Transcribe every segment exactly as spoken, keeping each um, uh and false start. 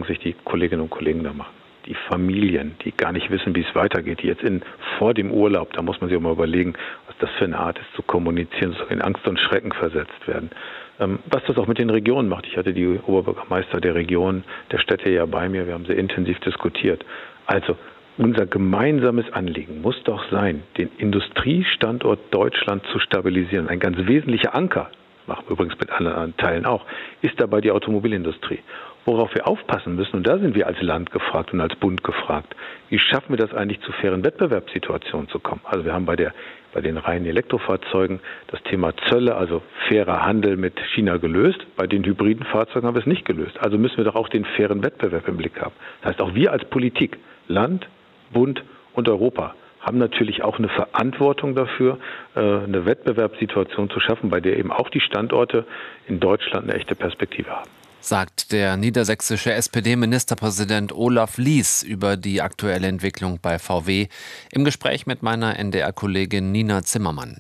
sich die Kolleginnen und Kollegen da machen. Die Familien, die gar nicht wissen, wie es weitergeht, die jetzt in, vor dem Urlaub, da muss man sich auch mal überlegen, was das für eine Art ist, zu kommunizieren, so in Angst und Schrecken versetzt werden. Ähm, was das auch mit den Regionen macht. Ich hatte die Oberbürgermeister der Region, der Städte ja bei mir, wir haben sehr intensiv diskutiert. Also unser gemeinsames Anliegen muss doch sein, den Industriestandort Deutschland zu stabilisieren. Ein ganz wesentlicher Anker, machen wir übrigens mit anderen Teilen auch, ist dabei die Automobilindustrie. Worauf wir aufpassen müssen, und da sind wir als Land gefragt und als Bund gefragt, wie schaffen wir das eigentlich, zu fairen Wettbewerbssituationen zu kommen? Also wir haben bei der bei den reinen Elektrofahrzeugen das Thema Zölle, also fairer Handel mit China gelöst. Bei den hybriden Fahrzeugen haben wir es nicht gelöst. Also müssen wir doch auch den fairen Wettbewerb im Blick haben. Das heißt, auch wir als Politik, Land, Bund und Europa, haben natürlich auch eine Verantwortung dafür, eine Wettbewerbssituation zu schaffen, bei der eben auch die Standorte in Deutschland eine echte Perspektive haben. Sagt der niedersächsische S P D-Ministerpräsident Olaf Lies über die aktuelle Entwicklung bei V W im Gespräch mit meiner N D R-Kollegin Nina Zimmermann.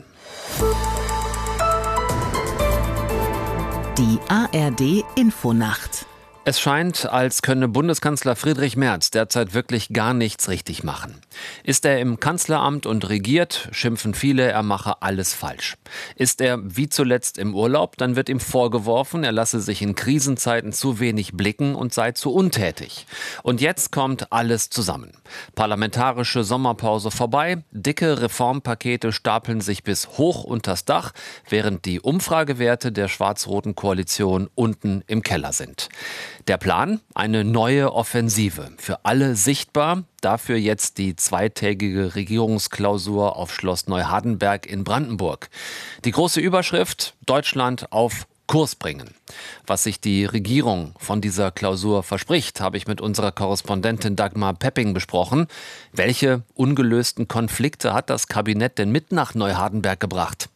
Die A R D-Infonacht. Es scheint, als könne Bundeskanzler Friedrich Merz derzeit wirklich gar nichts richtig machen. Ist er im Kanzleramt und regiert, schimpfen viele, er mache alles falsch. Ist er wie zuletzt im Urlaub, dann wird ihm vorgeworfen, er lasse sich in Krisenzeiten zu wenig blicken und sei zu untätig. Und jetzt kommt alles zusammen. Parlamentarische Sommerpause vorbei, dicke Reformpakete stapeln sich bis hoch unters Dach, während die Umfragewerte der schwarz-roten Koalition unten im Keller sind. Der Plan? Eine neue Offensive. Für alle sichtbar. Dafür jetzt die zweitägige Regierungsklausur auf Schloss Neuhardenberg in Brandenburg. Die große Überschrift: Deutschland auf Kurs bringen. Was sich die Regierung von dieser Klausur verspricht, habe ich mit unserer Korrespondentin Dagmar Pepping besprochen. Welche ungelösten Konflikte hat das Kabinett denn mit nach Neuhardenberg gebracht?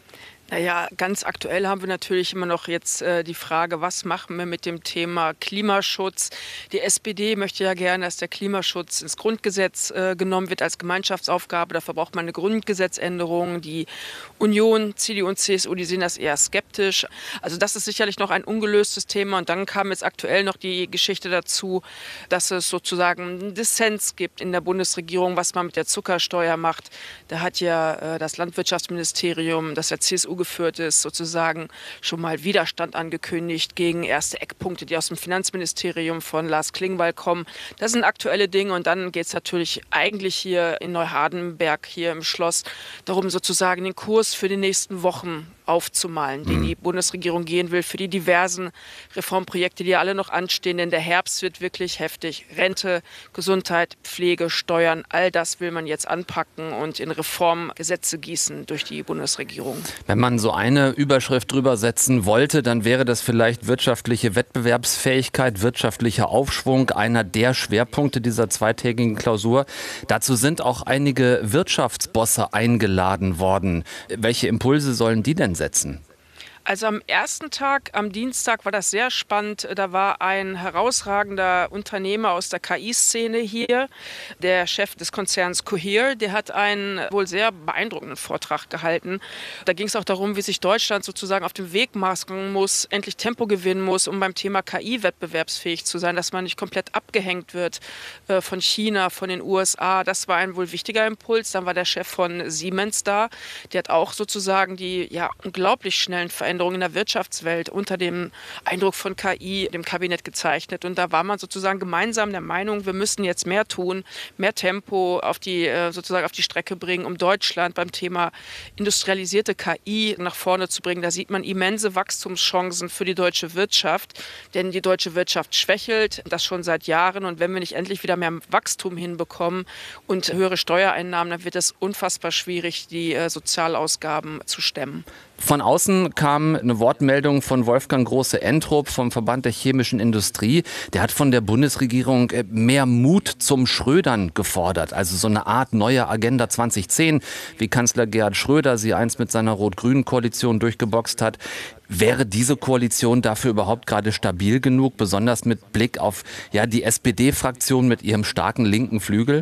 Naja, ganz aktuell haben wir natürlich immer noch jetzt äh, die Frage, was machen wir mit dem Thema Klimaschutz? Die S P D möchte ja gerne, dass der Klimaschutz ins Grundgesetz äh, genommen wird als Gemeinschaftsaufgabe. Dafür braucht man eine Grundgesetzänderung. Die Union, C D U und C S U, die sehen das eher skeptisch. Also das ist sicherlich noch ein ungelöstes Thema. Und dann kam jetzt aktuell noch die Geschichte dazu, dass es sozusagen einen Dissens gibt in der Bundesregierung, was man mit der Zuckersteuer macht. Da hat ja äh, das Landwirtschaftsministerium, das ja C S U geführt ist, sozusagen schon mal Widerstand angekündigt gegen erste Eckpunkte, die aus dem Finanzministerium von Lars Klingbeil kommen. Das sind aktuelle Dinge und dann geht es natürlich eigentlich hier in Neuhardenberg, hier im Schloss, darum sozusagen den Kurs für die nächsten Wochen aufzumalen, den die Bundesregierung gehen will für die diversen Reformprojekte, die alle noch anstehen. Denn der Herbst wird wirklich heftig. Rente, Gesundheit, Pflege, Steuern, all das will man jetzt anpacken und in Reformgesetze gießen durch die Bundesregierung. Wenn man so eine Überschrift drüber setzen wollte, dann wäre das vielleicht wirtschaftliche Wettbewerbsfähigkeit, wirtschaftlicher Aufschwung, einer der Schwerpunkte dieser zweitägigen Klausur. Dazu sind auch einige Wirtschaftsbosse eingeladen worden. Welche Impulse sollen die denn setzen? Also am ersten Tag, am Dienstag, war das sehr spannend. Da war ein herausragender Unternehmer aus der K I-Szene hier, der Chef des Konzerns Cohere. Der hat einen wohl sehr beeindruckenden Vortrag gehalten. Da ging es auch darum, wie sich Deutschland sozusagen auf dem Weg machen muss, endlich Tempo gewinnen muss, um beim Thema K I wettbewerbsfähig zu sein, dass man nicht komplett abgehängt wird äh, von China, von den U S A. Das war ein wohl wichtiger Impuls. Dann war der Chef von Siemens da. Der hat auch sozusagen die ja, unglaublich schnellen Veränderungen in der Wirtschaftswelt unter dem Eindruck von K I dem Kabinett gezeichnet. Und da war man sozusagen gemeinsam der Meinung, wir müssen jetzt mehr tun, mehr Tempo auf die, sozusagen auf die Strecke bringen, um Deutschland beim Thema industrialisierte K I nach vorne zu bringen. Da sieht man immense Wachstumschancen für die deutsche Wirtschaft, denn die deutsche Wirtschaft schwächelt, das schon seit Jahren. Und wenn wir nicht endlich wieder mehr Wachstum hinbekommen und höhere Steuereinnahmen, dann wird es unfassbar schwierig, die Sozialausgaben zu stemmen. Von außen kam eine Wortmeldung von Wolfgang Große-Entrup vom Verband der chemischen Industrie. Der hat von der Bundesregierung mehr Mut zum Schrödern gefordert. Also so eine Art neue Agenda zwanzig zehn, wie Kanzler Gerhard Schröder sie einst mit seiner rot-grünen Koalition durchgeboxt hat. Wäre diese Koalition dafür überhaupt gerade stabil genug, besonders mit Blick auf ja, die S P D-Fraktion mit ihrem starken linken Flügel?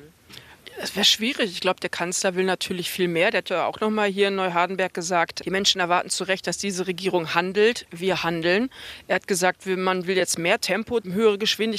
Es wäre schwierig. Ich glaube, der Kanzler will natürlich viel mehr. Der hat ja auch noch mal hier in Neuhardenberg gesagt, die Menschen erwarten zu Recht, dass diese Regierung handelt. Wir handeln. Er hat gesagt, man will jetzt mehr Tempo, höhere Geschwindigkeit